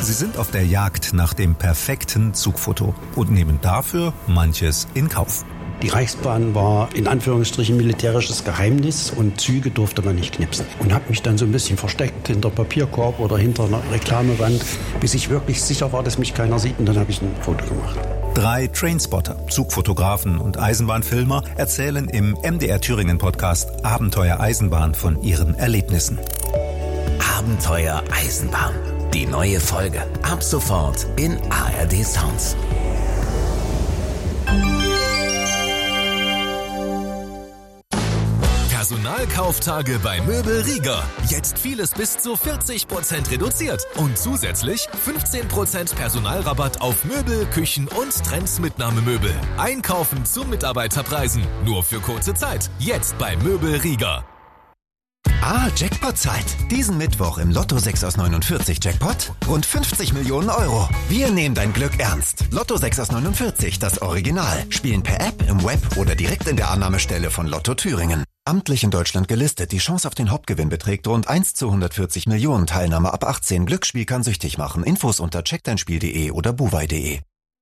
Sie sind auf der Jagd nach dem perfekten Zugfoto und nehmen dafür manches in Kauf. Die Reichsbahn war in Anführungsstrichen militärisches Geheimnis und Züge durfte man nicht knipsen. Und habe mich dann so ein bisschen versteckt hinter Papierkorb oder hinter einer Reklamewand, bis ich wirklich sicher war, dass mich keiner sieht, und dann habe ich ein Foto gemacht. 3 Trainspotter, Zugfotografen und Eisenbahnfilmer erzählen im MDR Thüringen Podcast Abenteuer Eisenbahn von ihren Erlebnissen. Abenteuer Eisenbahn. Die neue Folge. Ab sofort in ARD Sounds. Personalkauftage bei Möbel Rieger. Jetzt vieles bis zu 40% reduziert. Und zusätzlich 15% Personalrabatt auf Möbel, Küchen und Trends-Mitnahmemöbel. Einkaufen zu Mitarbeiterpreisen. Nur für kurze Zeit. Jetzt bei Möbel Rieger. Jackpot-Zeit. Diesen Mittwoch im Lotto 6 aus 49 Jackpot rund 50 Millionen Euro. Wir nehmen dein Glück ernst. Lotto 6 aus 49, das Original. Spielen per App, im Web oder direkt in der Annahmestelle von Lotto Thüringen. Amtlich in Deutschland gelistet. Die Chance auf den Hauptgewinn beträgt rund 1 zu 140 Millionen. Teilnahme ab 18. Glücksspiel kann süchtig machen. Infos unter checkdeinspiel.de oder buwei.de.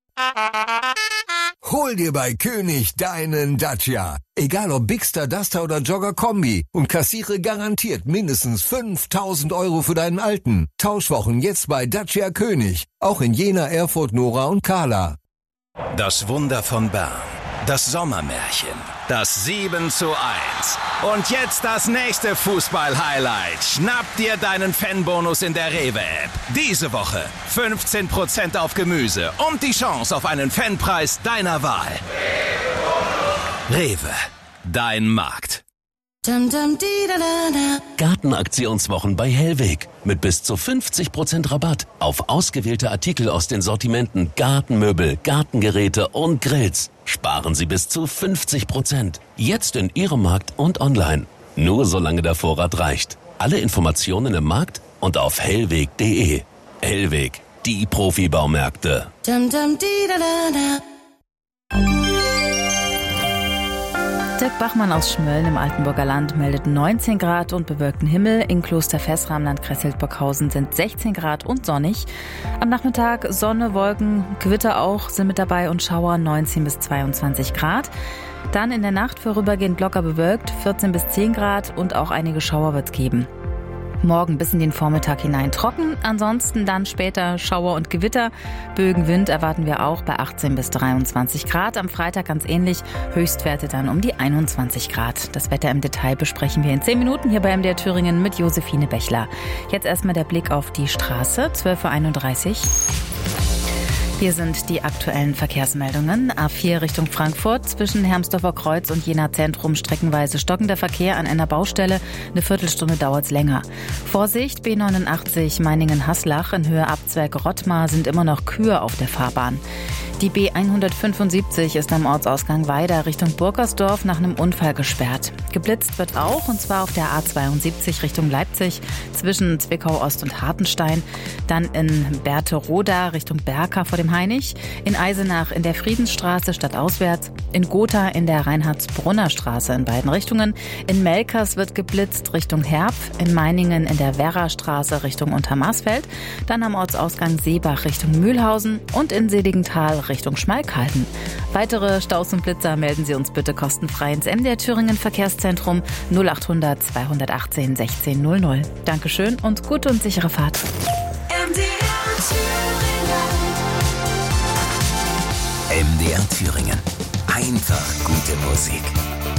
Hol dir bei König deinen Dacia. Egal ob Bigster, Duster oder Jogger Kombi. Und kassiere garantiert mindestens 5.000 Euro für deinen alten. Tauschwochen jetzt bei Dacia König. Auch in Jena, Erfurt, Nora und Kahla. Das Wunder von Bern. Das Sommermärchen. Das 7:1. Und jetzt das nächste Fußball-Highlight. Schnapp dir deinen Fanbonus in der Rewe-App. Diese Woche 15% auf Gemüse und die Chance auf einen Fanpreis deiner Wahl. Rewe, dein Markt. Gartenaktionswochen bei Hellweg. Mit bis zu 50% Rabatt auf ausgewählte Artikel aus den Sortimenten Gartenmöbel, Gartengeräte und Grills. Sparen Sie bis zu 50%. Jetzt in Ihrem Markt und online. Nur solange der Vorrat reicht. Alle Informationen im Markt und auf hellweg.de. Hellweg, die Profibaumärkte. Dirk Bachmann aus Schmölln im Altenburger Land meldet 19 Grad und bewölkten Himmel. In Kloster Fessra am Landkreis Hildburghausen sind 16 Grad und sonnig. Am Nachmittag Sonne, Wolken, Gewitter auch sind mit dabei und Schauer 19 bis 22 Grad. Dann in der Nacht vorübergehend locker bewölkt, 14 bis 10 Grad und auch einige Schauer wird es geben. Morgen bis in den Vormittag hinein trocken, ansonsten dann später Schauer und Gewitter. Böenwind erwarten wir auch bei 18 bis 23 Grad. Am Freitag ganz ähnlich, Höchstwerte dann um die 21 Grad. Das Wetter im Detail besprechen wir in 10 Minuten hier bei MDR Thüringen mit Josephine Bechler. Jetzt erstmal der Blick auf die Straße, 12:31 Uhr. Hier sind die aktuellen Verkehrsmeldungen. A4 Richtung Frankfurt zwischen Hermsdorfer Kreuz und Jena Zentrum streckenweise stockender Verkehr an einer Baustelle. Eine Viertelstunde dauert es länger. Vorsicht, B89 Meiningen-Haslach in Höhe Abzweig Rottmar sind immer noch Kühe auf der Fahrbahn. Die B175 ist am Ortsausgang Weida Richtung Burgersdorf nach einem Unfall gesperrt. Geblitzt wird auch, und zwar auf der A72 Richtung Leipzig zwischen Zwickau Ost und Hartenstein. Dann in Berthe-Roda Richtung Berka vor dem Hainich. In Eisenach in der Friedensstraße stadtauswärts. In Gotha in der Reinhardsbrunner Straße in beiden Richtungen. In Melkers wird geblitzt Richtung Herb. In Meiningen in der Werrastraße Richtung Untermarsfeld. Dann am Ortsausgang Seebach Richtung Mühlhausen und in Seligenthal Richtung Schmalkalden. Weitere Staus und Blitzer melden Sie uns bitte kostenfrei ins MDR Thüringen Verkehrszentrum 0800 218 1600. Dankeschön und gute und sichere Fahrt. MDR Thüringen. Einfach gute Musik.